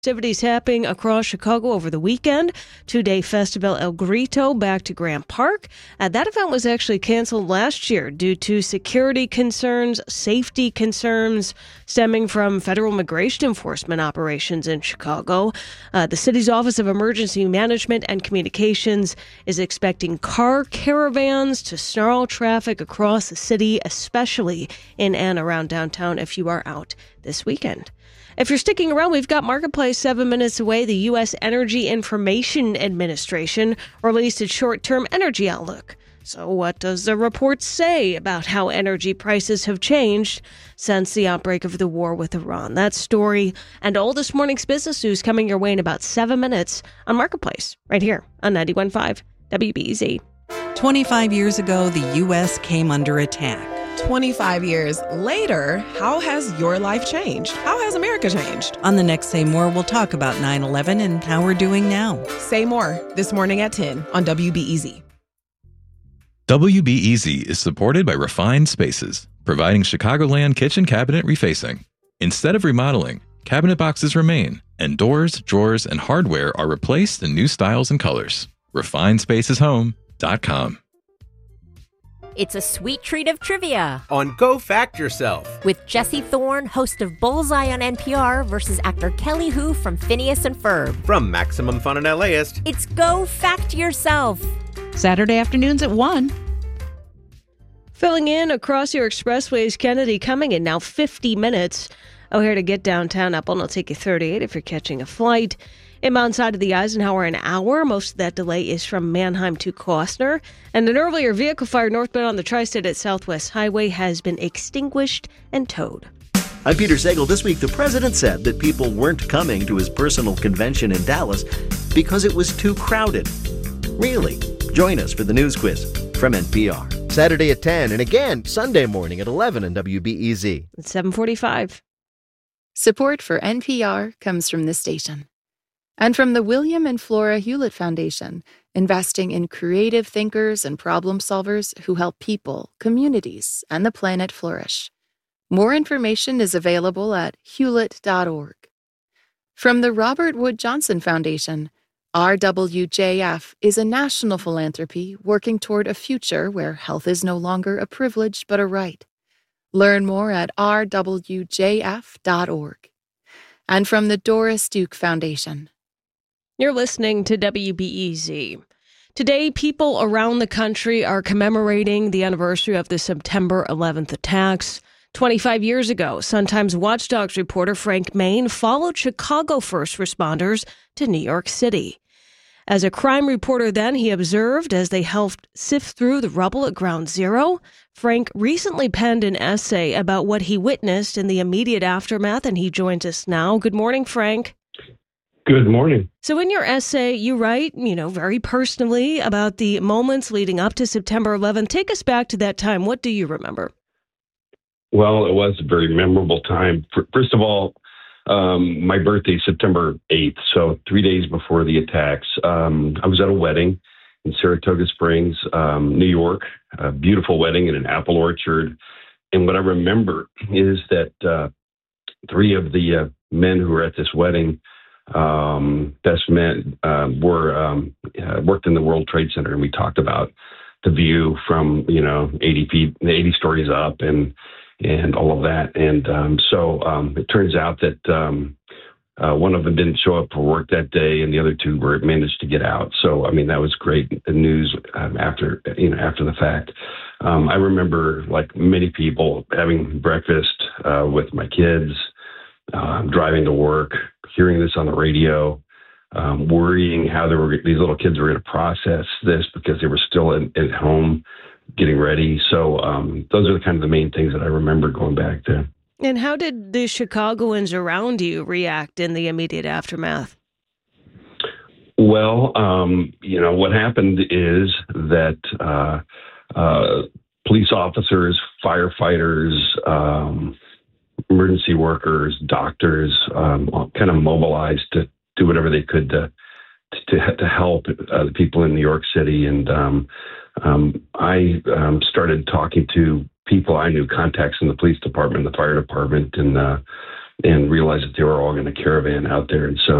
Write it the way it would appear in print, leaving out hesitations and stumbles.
Activities happening across Chicago over the weekend. 2-day Festival El Grito back to Grant Park. That event was actually canceled last year due to security concerns, safety concerns stemming from federal immigration enforcement operations in Chicago. The city's Office of Emergency Management and Communications is expecting car caravans to snarl traffic across the city, especially in and around downtown if you are out this weekend. If you're sticking around, we've got Marketplace 7 minutes away. The U.S. Energy Information Administration released its short-term energy outlook. So what does the report say about how energy prices have changed since the outbreak of the war with Iran? That story and all this morning's business news coming your way in about 7 minutes on Marketplace, right here on 91.5 WBEZ. 25 years ago, the U.S. came under attack. 25 years later, how has your life changed? How has America changed? On the next Say More, we'll talk about 9/11 and how we're doing now. Say More this morning at 10 on WBEZ. WBEZ is supported by Refined Spaces, providing Chicagoland kitchen cabinet refacing. Instead of remodeling, cabinet boxes remain, and doors, drawers, and hardware are replaced in new styles and colors. RefinedSpacesHome.com. It's a sweet treat of trivia on Go Fact Yourself with Jesse Thorne, host of Bullseye on NPR, versus actor Kelly Hu from Phineas and Ferb. From Maximum Fun and LAist, it's Go Fact Yourself. Saturday afternoons at 1. Filling in across your expressways, Kennedy coming in now 50 minutes. O'Hare to get downtown up, it'll take you 38 if you're catching a flight. Inbound side of the Eisenhower, an hour. Most of that delay is from Manheim to Kostner. And an earlier vehicle fire northbound on the Tri-State at Southwest Highway has been extinguished and towed. I'm Peter Sagal. This week, the president said that people weren't coming to his personal convention in Dallas because it was too crowded. Really? Join us for the news quiz from NPR. Saturday at 10 and again Sunday morning at 11 on WBEZ. It's 7:45. Support for NPR comes from this station. And from the William and Flora Hewlett Foundation, investing in creative thinkers and problem solvers who help people, communities, and the planet flourish. More information is available at hewlett.org. From the Robert Wood Johnson Foundation, RWJF is a national philanthropy working toward a future where health is no longer a privilege but a right. Learn more at rwjf.org. And from the Doris Duke Foundation. You're listening to WBEZ. Today, people around the country are commemorating the anniversary of the September 11th attacks. 25 years ago, Sun-Times Watchdogs reporter Frank Main followed Chicago first responders to New York City. As a crime reporter then, he observed as they helped sift through the rubble at Ground Zero. Frank recently penned an essay about what he witnessed in the immediate aftermath, and he joins us now. Good morning, Frank. Good morning. So in your essay, you write, very personally about the moments leading up to September 11th. Take us back to that time. What do you remember? Well, it was a very memorable time. First of all, my birthday is September 8th, so 3 days before the attacks. I was at a wedding in Saratoga Springs, New York, a beautiful wedding in an apple orchard. And what I remember is that three of the men who were at this wedding, best men, worked in the World Trade Center, and we talked about the view from 80 stories up and all of that. And so it turns out that one of them didn't show up for work that day, and the other two managed to get out. So that was great news after the fact. I remember, like many people, having breakfast with my kids, driving to work, hearing this on the radio, worrying how these little kids were going to process this because they were still at home getting ready. So those are the main things that I remember going back to. And how did the Chicagoans around you react in the immediate aftermath? Well, what happened is that police officers, firefighters, emergency workers, doctors, kind of mobilized to do whatever they could to help the people in New York City. And I started talking to people I knew, contacts in the police department, the fire department, and and realized that they were all going to caravan out there. And so